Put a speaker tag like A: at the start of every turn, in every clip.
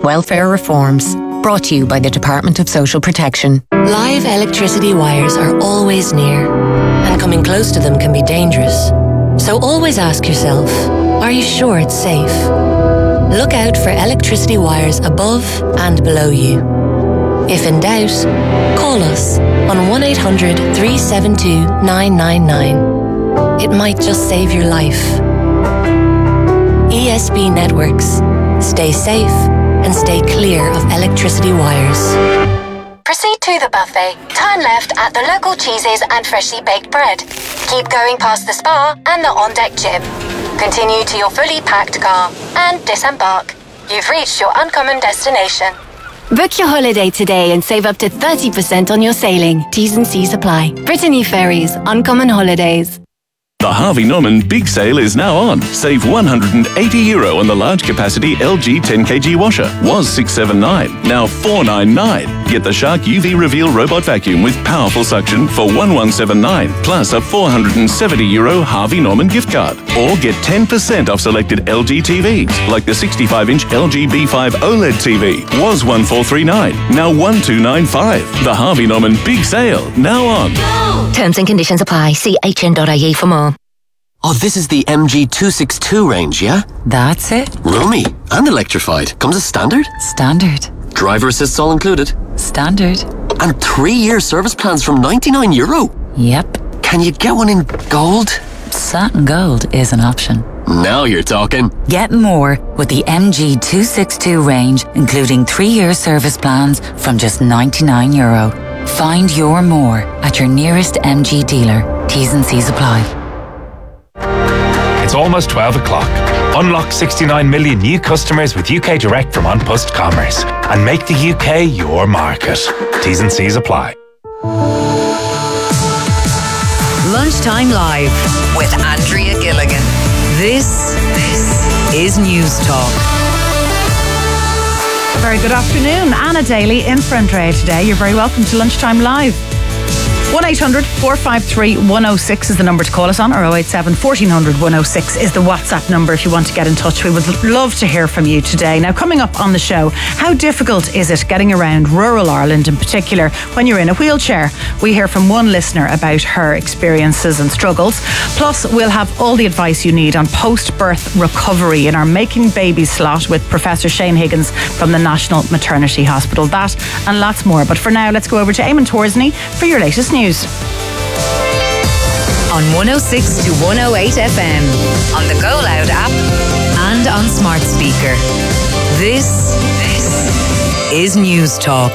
A: welfare reforms. Brought to you by the Department of Social Protection.
B: Live electricity wires are always near, and coming close to them can be dangerous. So always ask yourself, are you sure it's safe? Look out for electricity wires above and below you. If in doubt, call us on 1800 372 999. It might just save your life. ESB Networks. Stay safe and stay clear of electricity wires.
C: Proceed to the buffet. Turn left at the local cheeses and freshly baked bread. Keep going past the spa and the on-deck gym. Continue to your fully packed car and disembark. You've reached your uncommon destination.
D: Book your holiday today and save up to 30% on your sailing. T's and C's apply. Brittany Ferries, Uncommon Holidays.
E: The Harvey Norman Big Sale is now on. Save €180 on the large capacity LG 10kg washer. Was $679, now $499. Get the Shark UV Reveal Robot Vacuum with powerful suction for $1179, plus a €470 Harvey Norman gift card. Or get 10% off selected LG TVs, like the 65-inch LG B5 OLED TV. Was $1439, now $1295. The Harvey Norman Big Sale, now on.
F: Terms and conditions apply. See hn.ie for more.
G: Oh, this is the MG262 range, yeah?
F: That's it.
G: Roomy and electrified. Comes as standard?
F: Standard.
G: Driver assists all included?
F: Standard.
G: And 3-year service plans from €99?
F: Yep.
G: Can you get one in gold?
F: Satin gold is an option.
G: Now you're talking.
F: Get more with the MG262 range, including 3-year service plans from just €99. Find your more at your nearest MG dealer. T's and C's apply.
H: It's almost 12 o'clock. Unlock 69 million new customers with UK Direct from An Post Commerce and make the UK your market. T's and C's apply.
A: Lunchtime Live with Andrea Gilligan. This is News Talk.
I: Very good afternoon. Anna Daly in for Andrea today. You're very welcome to Lunchtime Live. 1-800-453-106 is the number to call us on, or 087 1400 106 is the WhatsApp number if you want to get in touch. We would love to hear from you today. Now, coming up on the show, how difficult is it getting around rural Ireland in particular when you're in a wheelchair? We hear from one listener about her experiences and struggles. Plus, we'll have all the advice you need on post-birth recovery in our Making Babies slot with Professor Shane Higgins from the National Maternity Hospital. That and lots more. But for now, let's go over to Eamon Torsney for your latest news.
A: On 106 to 108 FM, on the Go Loud app and on smart speaker. This is News Talk.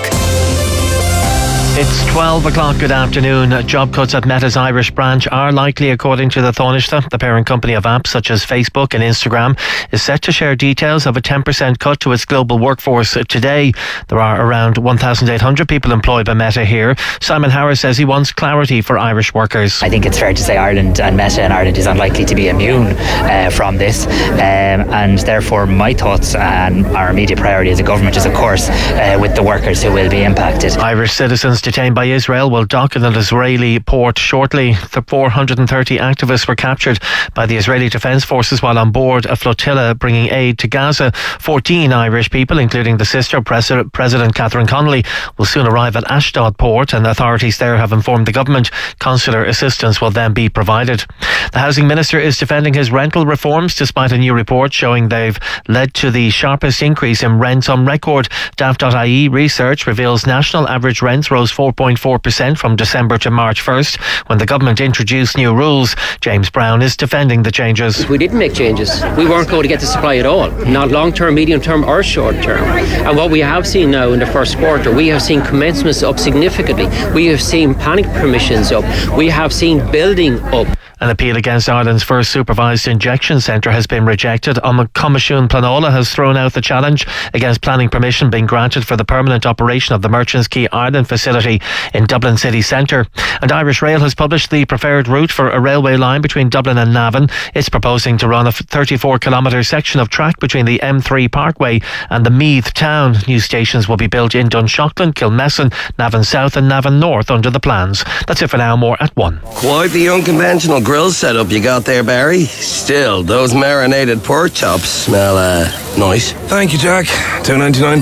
J: It's 12 o'clock. Good afternoon. Job cuts at Meta's Irish branch are likely, according to the Taoiseach. The parent company of apps such as Facebook and Instagram is set to share details of a 10% cut to its global workforce today. There are around 1,800 people employed by Meta here. Simon Harris says he wants clarity for Irish workers.
K: I think it's fair to say Ireland and Meta in Ireland is unlikely to be immune from this, and therefore my thoughts and our immediate priority as a government is, of course, with the workers who will be impacted.
J: Irish citizens detained by Israel will dock at an Israeli port shortly. The 430 activists were captured by the Israeli Defence Forces while on board a flotilla bringing aid to Gaza. 14 Irish people, including the sister of President Catherine Connolly, will soon arrive at Ashdod port, and authorities there have informed the government consular assistance will then be provided. The housing minister is defending his rental reforms despite a new report showing they've led to the sharpest increase in rents on record. Daft.ie research reveals national average rents rose 4.4% from December to March 1st when the government introduced new rules. James Brown is defending the changes.
L: We didn't make changes. We weren't going to get the supply at all, not long term, medium term or short term. And what we have seen now in the first quarter, we have seen commencements up significantly. We have seen planning permissions up. We have seen building up.
J: An appeal against Ireland's first supervised injection centre has been rejected. Comisiún Pleanála has thrown out the challenge against planning permission being granted for the permanent operation of the Merchants Quay Ireland facility in Dublin city centre. And Irish Rail has published the preferred route for a railway line between Dublin and Navan. It's proposing to run a 34-kilometre section of track between the M3 Parkway and the Meath town. New stations will be built in Dunshaughlin, Kilmessan, Navan South and Navan North under the plans. That's it for now. More at 1.
M: Quite the unconventional grill setup you got there, Barry. Still, those marinated pork chops smell nice.
N: Thank you, Jack. $2.99